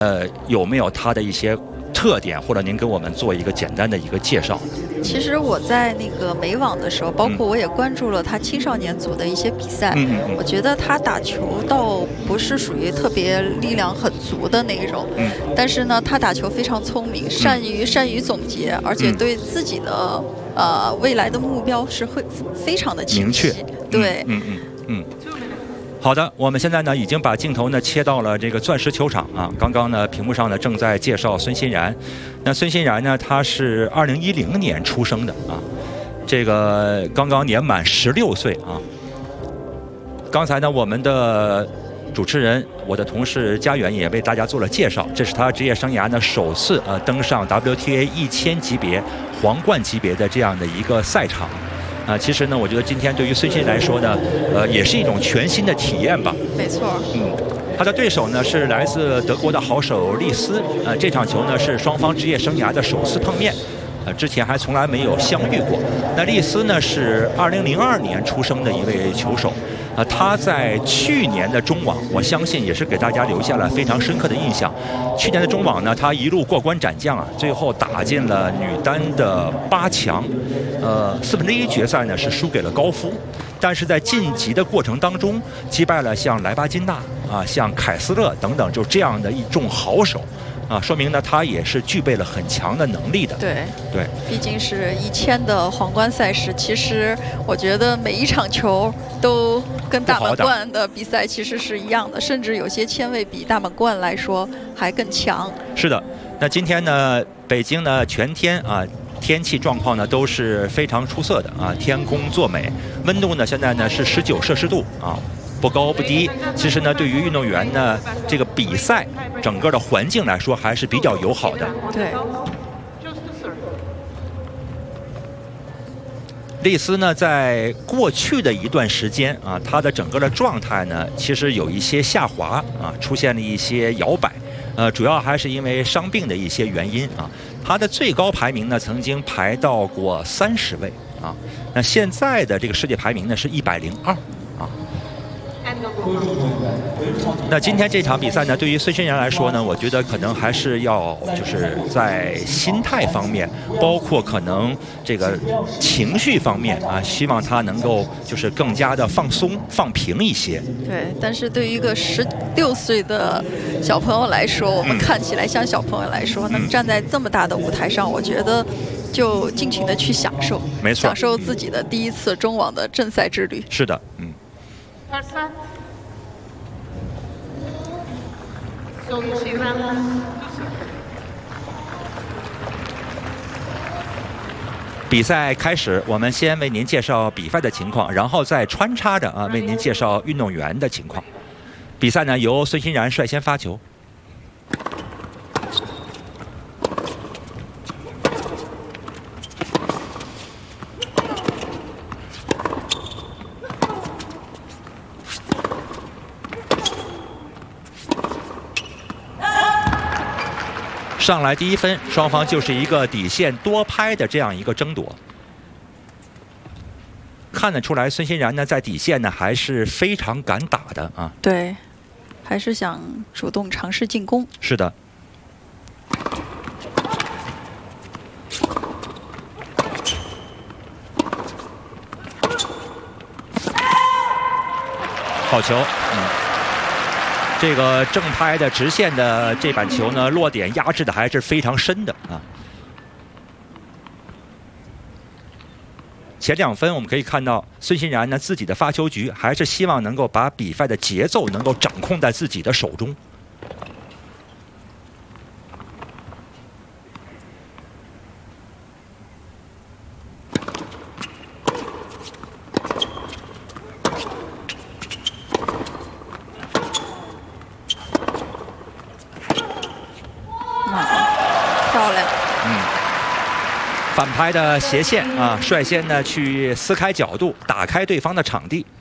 有没有它的一些特点，或者您给我们做一个简单的一个介绍？ 其实我在那个美网的时候，包括我也关注了他青少年组的一些比赛。我觉得他打球倒不是属于特别力量很足的那种，但是呢，他打球非常聪明，善于总结，而且对自己的未来的目标是会非常的清晰。对， 好的，我们现在呢已经把镜头呢切到了这个钻石球场啊。刚刚呢屏幕上呢正在介绍孙欣然。那孙欣然呢，他是2010年出生的啊，这个刚刚年满16岁啊。刚才呢我们的主持人，我的同事家园也为大家做了介绍，这是他职业生涯呢首次登上 WTA 1000级别皇冠级别的这样的一个赛场。其实呢，我觉得今天对于孙欣来说呢，也是一种全新的体验吧。 没错。 他的对手呢是来自德国的好手丽丝。这场球呢是双方职业生涯的首次碰面。之前还从来没有相遇过。那丽丝呢是2002年出生的一位球手。他在去年的中网，我相信也是给大家留下了非常深刻的印象。去年的中网呢，他一路过关斩将啊，最后打进了女单的8强。1/4决赛呢是输给了高夫，但是在晋级的过程当中，击败了像莱巴金娜啊、像凯斯勒等等，就这样的一众好手。说明呢，他也是具备了很强的能力的。 对，毕竟是1000的皇冠赛事，其实我觉得每一场球都跟大满贯的比赛其实是一样的，甚至有些签位比大满贯来说还更强。 是的，那今天呢，北京呢全天啊，天气状况呢都是非常出色的啊，天公作美，温度呢现在呢是19摄氏度啊。不高不低，其实呢，对于运动员呢，这个比赛整个的环境来说还是比较友好的。 对。 丽丝呢，在过去的一段时间啊，她的整个的状态呢，其实有一些下滑啊，出现了一些摇摆。主要还是因为伤病的一些原因啊。她的最高排名呢，曾经排到过30位啊。那现在的这个世界排名呢是102。那今天这场比赛呢，对于孙欣然来说呢，我觉得可能还是要就是在心态方面，包括可能这个情绪方面啊，希望他能够就是更加的放松、放平一些。 对，但是对于一个16岁的小朋友来说，我们看起来像小朋友来说，能站在这么大的舞台上，我觉得就尽情的去享受， 没错， 享受自己的第一次中网的正赛之旅。 是的，比赛开始，我们先为您介绍比赛的情况，然后再穿插着为您介绍运动员的情况。比赛呢由孙欣然率先发球。上来第1分，双方就是一个底线多拍的这样一个争夺。看得出来，孙欣然呢在底线呢还是非常敢打的啊。 对，还是想主动尝试进攻。 是的。好球，这个正拍的直线的这板球呢，落点压制的还是非常深的啊。前2分我们可以看到，孙欣然呢自己的发球局还是希望能够把比赛的节奏能够掌控在自己的手中。 漂亮。 反拍的斜线啊，率先呢去撕开角度，打开对方的场地。